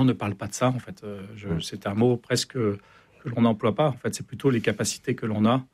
On ne parle pas de ça, en fait. C'est un mot presque que l'on n'emploie pas. En fait, c'est plutôt les capacités que l'on a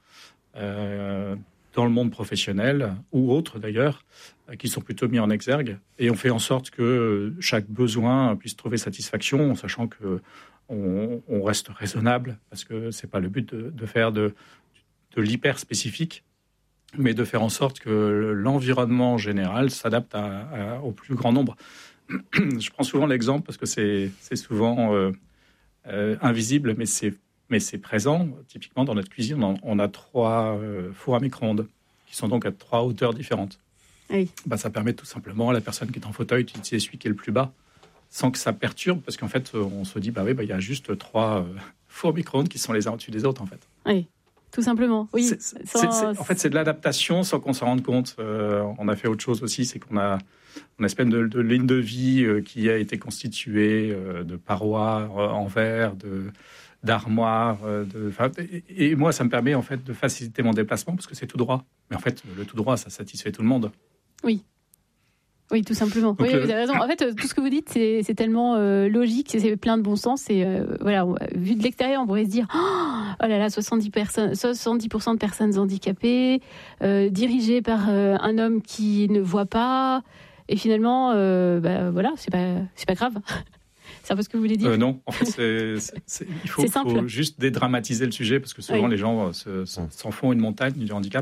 dans le monde professionnel ou autre d'ailleurs, qui sont plutôt mis en exergue. Et on fait en sorte que chaque besoin puisse trouver satisfaction, en sachant que on reste raisonnable, parce que c'est pas le but de faire de l'hyper spécifique, mais de faire en sorte que l'environnement général s'adapte au plus grand nombre. Je prends souvent l'exemple parce que c'est souvent invisible, mais c'est présent. Typiquement, dans notre cuisine, on a 3 fours à micro-ondes qui sont donc à 3 hauteurs différentes. Oui. Ça permet tout simplement à la personne qui est en fauteuil d'utiliser celui qui est le plus bas, sans que ça perturbe, parce qu'en fait, on se dit, il y a juste 3 fours à micro-ondes qui sont les uns au-dessus des autres, en fait. Oui. Tout simplement, oui. En fait, c'est de l'adaptation sans qu'on s'en rende compte. On a fait autre chose aussi, c'est qu'on a une espèce de ligne de vie qui a été constituée de parois en verre, d'armoires. Et moi, ça me permet en fait de faciliter mon déplacement parce que c'est tout droit. Mais en fait, le tout droit, ça satisfait tout le monde. Oui. Oui, tout simplement. Donc, oui, vous avez raison. En fait, tout ce que vous dites, c'est tellement logique, c'est plein de bon sens. Et voilà, vu de l'extérieur, on pourrait se dire, oh là là, 70% de personnes handicapées, dirigées par un homme qui ne voit pas. Et finalement, voilà, c'est pas grave. C'est un peu ce que vous voulez dire. Non, en fait, il faut juste dédramatiser le sujet parce que souvent les gens s'en font une montagne du handicap.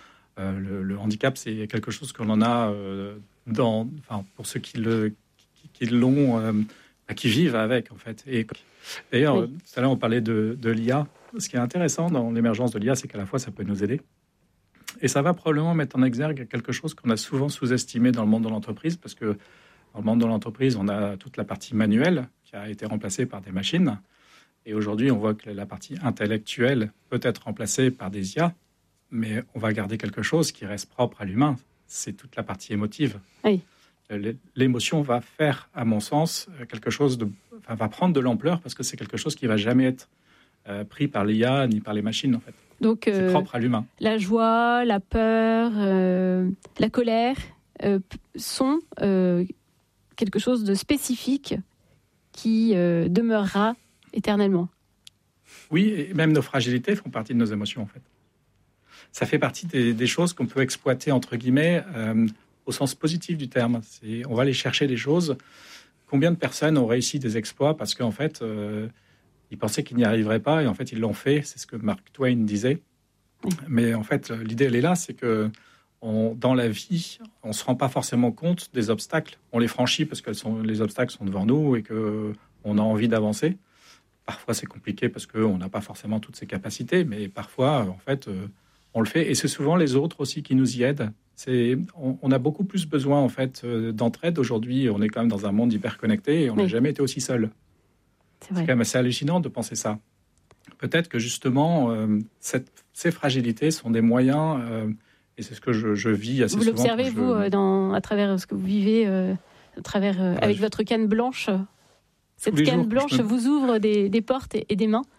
Le handicap, c'est quelque chose qu'on en a pour ceux qui l'ont, qui vivent avec, en fait. Et d'ailleurs, tout à l'heure, on parlait de l'IA. Ce qui est intéressant dans l'émergence de l'IA, c'est qu'à la fois, ça peut nous aider. Et ça va probablement mettre en exergue quelque chose qu'on a souvent sous-estimé dans le monde de l'entreprise, parce que dans le monde de l'entreprise, on a toute la partie manuelle qui a été remplacée par des machines. Et aujourd'hui, on voit que la partie intellectuelle peut être remplacée par des IA, mais on va garder quelque chose qui reste propre à l'humain. C'est toute la partie émotive. Oui. L'émotion va faire, à mon sens, quelque chose va prendre de l'ampleur parce que c'est quelque chose qui ne va jamais être pris par l'IA ni par les machines, en fait. Donc, c'est propre à l'humain. La joie, la peur, la colère sont quelque chose de spécifique qui demeurera éternellement. Oui, et même nos fragilités font partie de nos émotions, en fait. Ça fait partie des choses qu'on peut exploiter, entre guillemets, au sens positif du terme. On va aller chercher des choses. Combien de personnes ont réussi des exploits parce qu'en fait, ils pensaient qu'ils n'y arriveraient pas et en fait, ils l'ont fait. C'est ce que Mark Twain disait. Oui. Mais en fait, l'idée, elle est là, c'est que dans la vie, on ne se rend pas forcément compte des obstacles. On les franchit parce que les obstacles sont devant nous et qu'on a envie d'avancer. Parfois, c'est compliqué parce qu'on n'a pas forcément toutes ces capacités, mais parfois, en fait, on le fait. Et c'est souvent les autres aussi qui nous y aident. On a beaucoup plus besoin, en fait, d'entraide. Aujourd'hui, on est quand même dans un monde hyper connecté et on n'a jamais été aussi seul. C'est quand même assez hallucinant de penser ça. Peut-être que justement, ces fragilités sont des moyens, et c'est ce que je vis assez souvent. Vous l'observez, vous, à travers ce que vous vivez, avec votre canne blanche. Cette canne blanche vous ouvre des portes et des mains.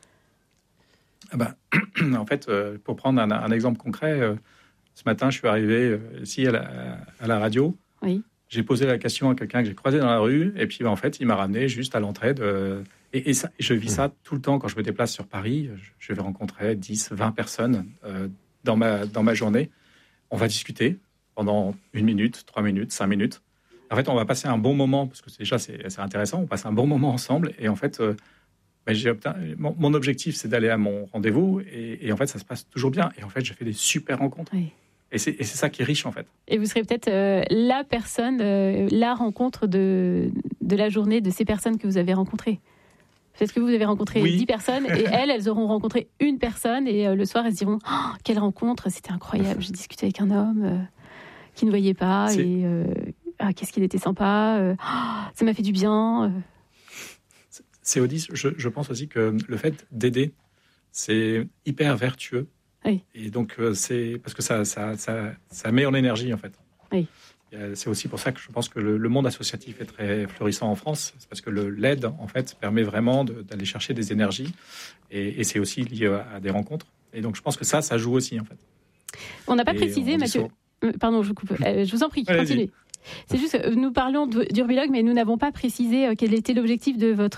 En fait, pour prendre un exemple concret, ce matin, je suis arrivé ici à la radio. Oui. J'ai posé la question à quelqu'un que j'ai croisé dans la rue, et puis en fait, il m'a ramené juste à l'entrée et je vis ça tout le temps quand je me déplace sur Paris. Je vais rencontrer 10, 20 personnes dans ma journée. On va discuter pendant 1 minute, 3 minutes, 5 minutes. En fait, on va passer un bon moment, parce que déjà, c'est intéressant. On passe un bon moment ensemble. Et en fait, mon objectif, c'est d'aller à mon rendez-vous. Et en fait, ça se passe toujours bien. Et en fait, je fais des super rencontres. Oui. Et c'est ça qui est riche, en fait. Et vous serez peut-être la personne, la rencontre de la journée de ces personnes que vous avez rencontrées. Peut-être que vous avez rencontré 10 personnes et elles auront rencontré une personne. Et le soir, elles se diront oh, quelle rencontre, c'était incroyable. J'ai discuté avec un homme qui ne voyait pas. Qu'est-ce qu'il était sympa. Ça m'a fait du bien. C'est Odis, je pense aussi que le fait d'aider, c'est hyper vertueux. Oui. Et donc, c'est parce que ça met en énergie, en fait. Oui. C'est aussi pour ça que je pense que le monde associatif est très florissant en France. C'est parce que l'aide, en fait, permet vraiment d'aller chercher des énergies. Et c'est aussi lié à des rencontres. Et donc, je pense que ça joue aussi, en fait. On n'a pas précisé, Mathieu. Pardon, je vous coupe. Je vous en prie, continuez. C'est juste, nous parlons d'Urbilogue, mais nous n'avons pas précisé quel était l'objectif de votre